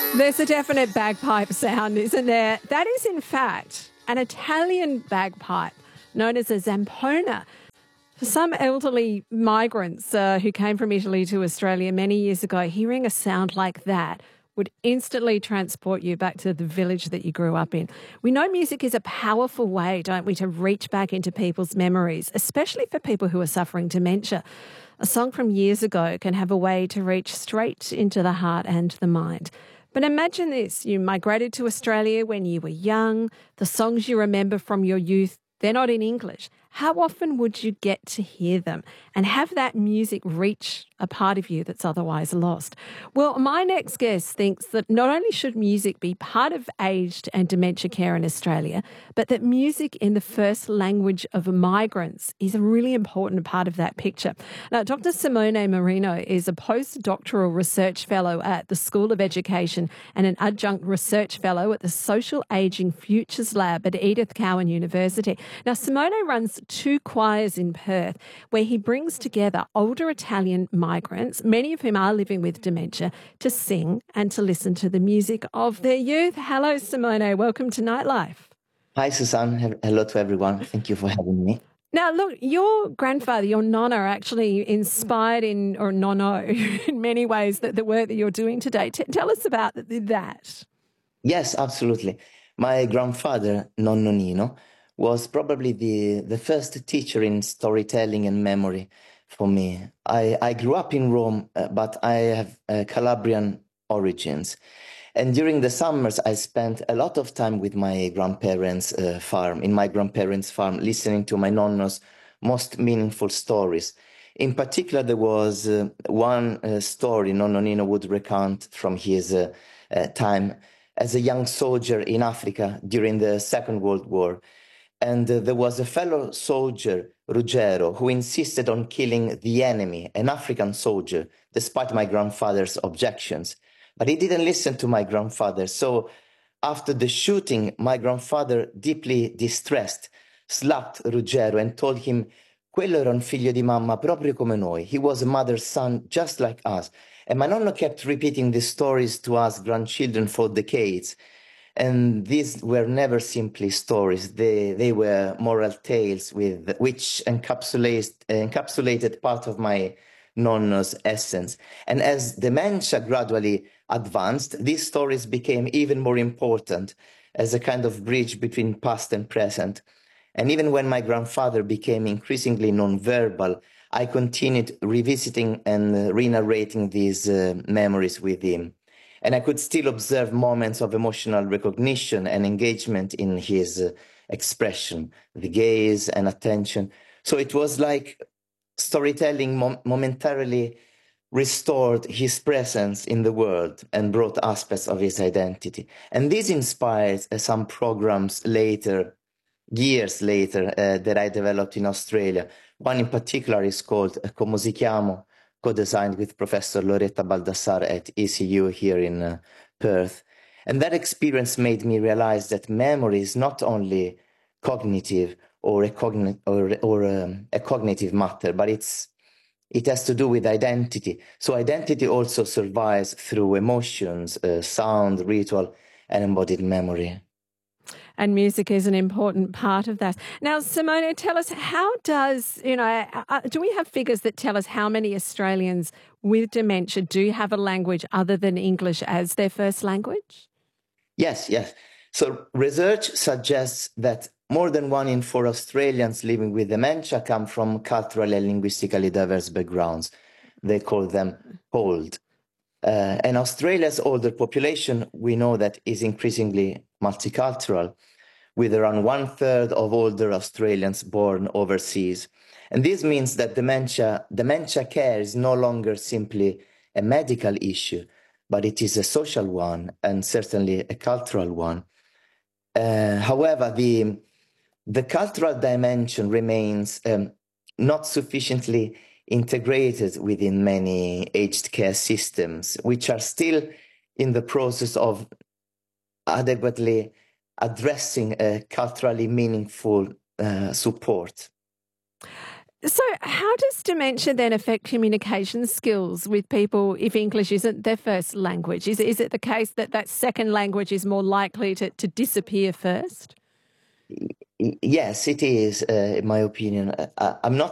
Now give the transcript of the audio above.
There's a definite bagpipe sound, isn't there? That is, in fact, an Italian bagpipe known as a zampona. For some elderly migrants who came from Italy to Australia many years ago, hearing a sound like that would instantly transport you back to the village that you grew up in. We know music is a powerful way, don't we, to reach back into people's memories, especially for people who are suffering dementia. A song from years ago can have a way to reach straight into the heart and the mind. But imagine this, you migrated to Australia when you were young, the songs you remember from your youth, they're not in English. How often would you get to hear them and have that music reach a part of you that's otherwise lost? Well, my next guest thinks that not only should music be part of aged and dementia care in Australia, but that music in the first language of migrants is a really important part of that picture. Now, Dr. Simone Marino is a postdoctoral research fellow at the School of Education and an adjunct research fellow at the Social Ageing Futures Lab at Edith Cowan University. Now, Simone runs two choirs in Perth where he brings together older Italian migrants, many of whom are living with dementia, to sing and to listen to the music of their youth. Hello, Simone. Welcome to Nightlife. Hi, Susanne. Hello to everyone. Thank you for having me. Now, look, your grandfather, your nonna, actually inspired in many ways the work that you're doing today. Tell us about that. Yes, absolutely. My grandfather, Nonno Nino, was probably the first teacher in storytelling and memory for me. I grew up in Rome, but I have Calabrian origins. And during the summers, I spent a lot of time with my grandparents' farm, in my grandparents' farm, listening to my nonno's most meaningful stories. In particular, there was one story Nonno Nino would recount from his time as a young soldier in Africa during the Second World War. And there was a fellow soldier, Ruggero, who insisted on killing the enemy, an African soldier, despite my grandfather's objections. But he didn't listen to my grandfather. So after the shooting, my grandfather, deeply distressed, slapped Ruggero and told him, "Quello era un figlio di mamma proprio come noi." He was a mother's son just like us. And my nonno kept repeating these stories to us grandchildren for decades. And these were never simply stories. They were moral tales which encapsulated part of my nonno's essence. And as dementia gradually advanced, these stories became even more important as a kind of bridge between past and present. And even when my grandfather became increasingly nonverbal, I continued revisiting and re-narrating these memories with him. And I could still observe moments of emotional recognition and engagement in his expression, the gaze and attention. So it was like storytelling momentarily restored his presence in the world and brought aspects of his identity. And this inspired some programs later, years later, that I developed in Australia. One in particular is called Come si chiamo, co-designed with Professor Loretta Baldassar at ECU here in Perth. And that experience made me realize that memory is not only cognitive or a cognitive matter, but it has to do with identity. So identity also survives through emotions, sound, ritual, and embodied memory. And music is an important part of that. Now, Simone, tell us, how does, do we have figures that tell us how many Australians with dementia do have a language other than English as their first language? Yes. So research suggests that more than 1 in 4 Australians living with dementia come from culturally and linguistically diverse backgrounds. They call them old. And Australia's older population, we know that, is increasingly multicultural, with around 1/3 of older Australians born overseas. And this means that dementia care is no longer simply a medical issue, but it is a social one and certainly a cultural one. However, the cultural dimension remains not sufficiently integrated within many aged care systems, which are still in the process of adequately addressing a culturally meaningful support. So, how does dementia then affect communication skills with people if English isn't their first language? Is it the case that that second language is more likely to disappear first? Yes, it is, in my opinion. I'm not